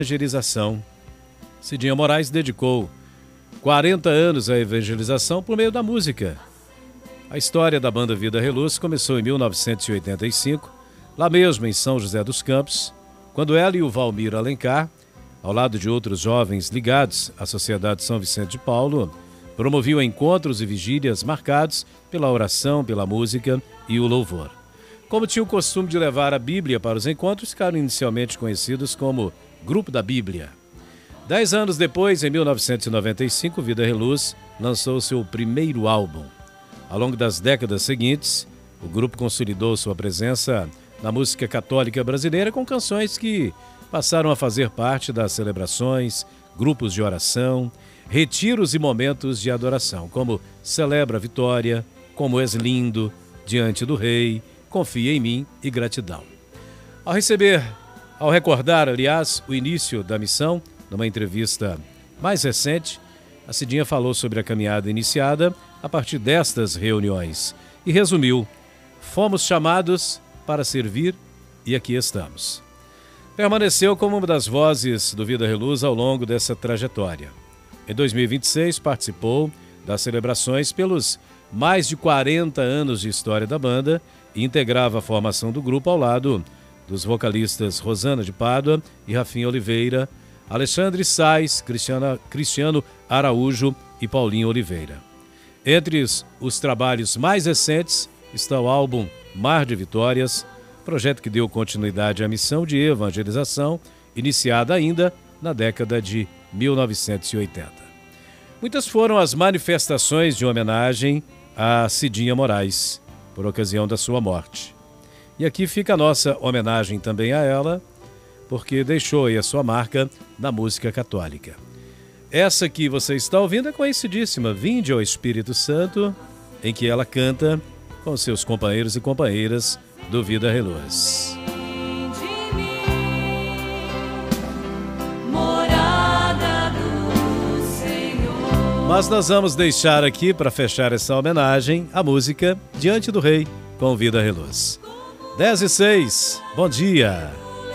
Evangelização. Cidinha Moraes dedicou 40 anos à evangelização por meio da música. A história da banda Vida Reluz começou em 1985, lá mesmo em São José dos Campos, quando ela e o Valmir Alencar, ao lado de outros jovens ligados à Sociedade São Vicente de Paulo, promoviam encontros e vigílias marcados pela oração, pela música e o louvor. Como tinha o costume de levar a Bíblia para os encontros, ficaram inicialmente conhecidos como Grupo da Bíblia. 10 anos depois, em 1995, Vida Reluz lançou seu primeiro álbum. Ao longo das décadas seguintes, o grupo consolidou sua presença na música católica brasileira com canções que passaram a fazer parte das celebrações, grupos de oração, retiros e momentos de adoração, como Celebra a Vitória, Como És Lindo, Diante do Rei, Confia em Mim e Gratidão. Ao recordar, aliás, o início da missão, numa entrevista mais recente, a Cidinha falou sobre a caminhada iniciada a partir destas reuniões e resumiu: fomos chamados para servir e aqui estamos. Permaneceu como uma das vozes do Vida Reluz ao longo dessa trajetória. Em 2026, participou das celebrações pelos mais de 40 anos de história da banda e integrava a formação do grupo ao lado dos vocalistas Rosana de Pádua e Rafinha Oliveira, Alexandre Sais, Cristiano Araújo e Paulinho Oliveira. Entre os trabalhos mais recentes está o álbum Mar de Vitórias, projeto que deu continuidade à missão de evangelização, iniciada ainda na década de 1980. Muitas foram as manifestações de homenagem a Cidinha Moraes, por ocasião da sua morte. E aqui fica a nossa homenagem também a ela, porque deixou aí a sua marca na música católica. Essa que você está ouvindo é conhecidíssima, Vinde ao Espírito Santo, em que ela canta com seus companheiros e companheiras do Vida Reluz. Mas nós vamos deixar aqui, para fechar essa homenagem, a música Diante do Rei, com Vida Reluz. 10:06, bom dia!